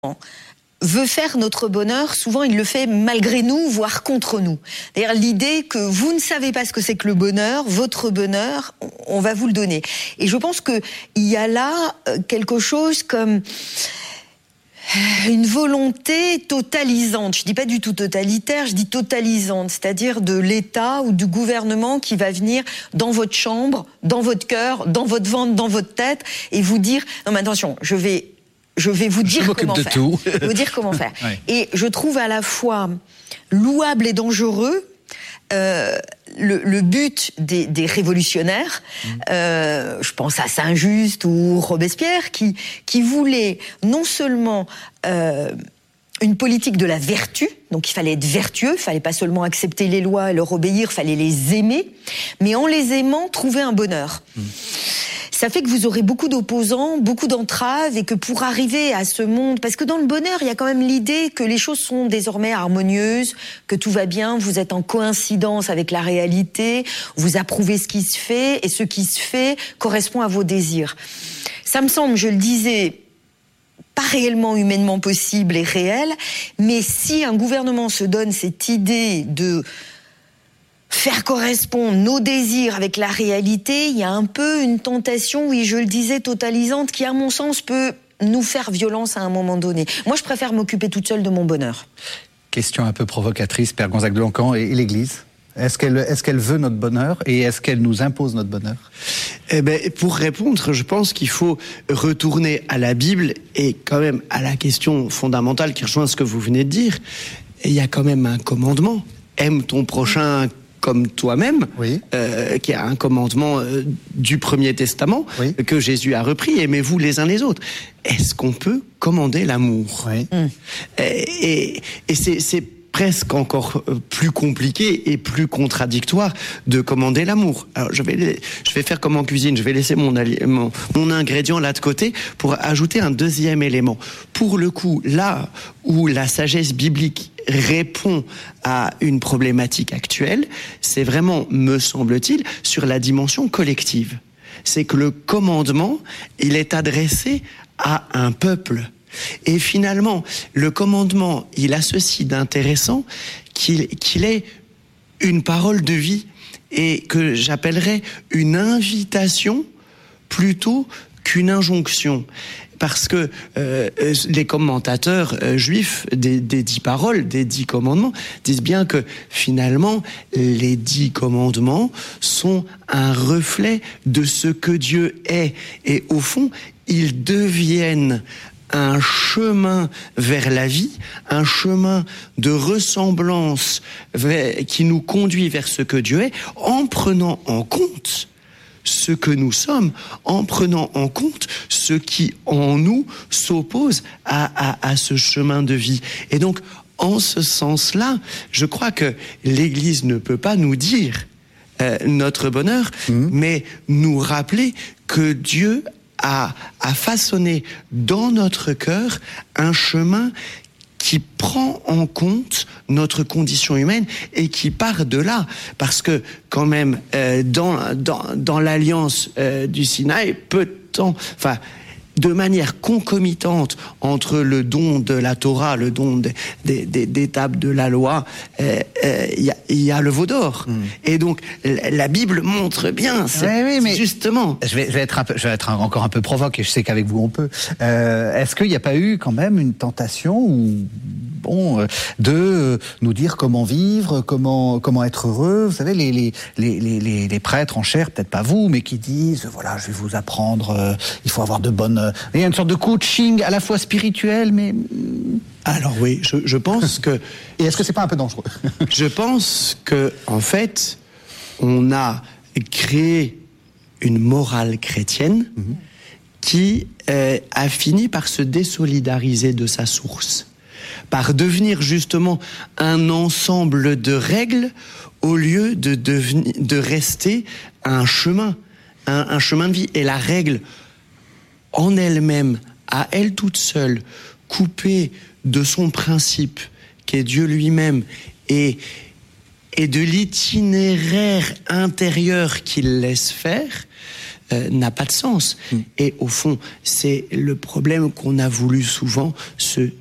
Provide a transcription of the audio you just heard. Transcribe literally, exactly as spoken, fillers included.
veut faire notre bonheur, souvent il le fait malgré nous, voire contre nous. D'ailleurs, l'idée que vous ne savez pas ce que c'est que le bonheur, votre bonheur, on va vous le donner. Et je pense qu'il y a là quelque chose comme une volonté totalisante. Je dis pas du tout totalitaire, je dis totalisante, c'est-à-dire de l'État ou du gouvernement qui va venir dans votre chambre, dans votre cœur, dans votre ventre, dans votre tête, et vous dire non mais attention, je vais Je vais vous dire je comment de faire. Tout. Je vais vous dire comment faire. Ouais. Et je trouve à la fois louable et dangereux euh, le, le but des, des révolutionnaires. Mmh. Euh, je pense à Saint-Just ou Robespierre qui qui voulaient non seulement euh, une politique de la vertu, donc il fallait être vertueux, il fallait pas seulement accepter les lois et leur obéir, il fallait les aimer, mais en les aimant, trouver un bonheur. Mmh. Ça fait que vous aurez beaucoup d'opposants, beaucoup d'entraves, et que pour arriver à ce monde, parce que dans le bonheur, il y a quand même l'idée que les choses sont désormais harmonieuses, que tout va bien, vous êtes en coïncidence avec la réalité, vous approuvez ce qui se fait, et ce qui se fait correspond à vos désirs. Ça me semble, je le disais, pas réellement humainement possible et réel, mais si un gouvernement se donne cette idée de faire correspondre nos désirs avec la réalité, il y a un peu une tentation, oui, je le disais, totalisante, qui, à mon sens, peut nous faire violence à un moment donné. Moi, je préfère m'occuper toute seule de mon bonheur. Question un peu provocatrice, Père Gonzague de Lancamp, et, et l'Église ? Est-ce qu'elle, est-ce qu'elle veut notre bonheur et est-ce qu'elle nous impose notre bonheur ? Eh ben, pour répondre, je pense qu'il faut retourner à la Bible et quand même à la question fondamentale qui rejoint ce que vous venez de dire. Il y a quand même un commandement. Aime ton prochain comme toi-même, oui. euh, qui a un commandement euh, du Premier Testament, oui. que Jésus a repris, aimez-vous les uns les autres. Est-ce qu'on peut commander l'amour ? oui. mmh. Et, et, et c'est, c'est presque encore plus compliqué et plus contradictoire de commander l'amour. Alors je vais, je vais faire comme en cuisine, je vais laisser mon, mon, mon ingrédient là de côté pour ajouter un deuxième élément. Pour le coup, là où la sagesse biblique répond à une problématique actuelle, c'est vraiment, me semble-t-il, sur la dimension collective. C'est que le commandement, il est adressé à un peuple. Et finalement, le commandement, il a ceci d'intéressant qu'il, qu'il est une parole de vie et que j'appellerais une invitation plutôt qu'une injonction. Parce que euh, les commentateurs euh, juifs des, des dix paroles, des dix commandements, disent bien que finalement, les dix commandements sont un reflet de ce que Dieu est. Et au fond, ils deviennent un chemin vers la vie, un chemin de ressemblance vers, qui nous conduit vers ce que Dieu est, en prenant en compte ce que nous sommes, en prenant en compte ce qui en nous s'oppose à, à, à ce chemin de vie. Et donc, en ce sens-là, je crois que l'Église ne peut pas nous dire euh, notre bonheur, mmh. mais nous rappeler que Dieu a, a façonné dans notre cœur un chemin qui prend en compte notre condition humaine et qui part de là. Parce que, quand même, euh, dans, dans, dans l'alliance euh, du Sinaï, peu de temps... Enfin, de manière concomitante entre le don de la Torah, le don des, des, des, des tables de la loi, il euh, euh, y, a, y a le veau d'or. Mmh. Et donc, la Bible montre bien, c'est oui, oui, mais justement... Je vais, je, vais être un peu, je vais être encore un peu provoque, et je sais qu'avec vous on peut. Euh, est-ce qu'il n'y a pas eu quand même une tentation ou... Bon, de nous dire comment vivre, comment comment être heureux. Vous savez, les les les les les prêtres en chair, peut-être pas vous, mais qui disent voilà, je vais vous apprendre. Euh, il faut avoir de bonnes. Euh, il y a une sorte de coaching à la fois spirituel, mais. Alors oui, je je pense que. Et est-ce que c'est pas un peu dangereux ? Je pense que en fait, on a créé une morale chrétienne mm-hmm. qui euh, a fini par se désolidariser de sa source, par devenir justement un ensemble de règles au lieu de, devenir, de rester un chemin, un, un chemin de vie. Et la règle, en elle-même, à elle toute seule, coupée de son principe, qui est Dieu lui-même, et, et de l'itinéraire intérieur qu'il laisse faire, euh, n'a pas de sens. Mmh. Et au fond, c'est le problème qu'on a voulu souvent se